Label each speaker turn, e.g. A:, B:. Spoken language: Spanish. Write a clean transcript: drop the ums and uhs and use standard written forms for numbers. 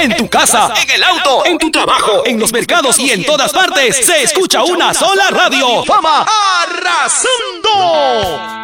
A: en tu casa, en el auto, en tu trabajo, en los mercados y en todas partes se escucha una sola radio. ¡Fama Arrasando!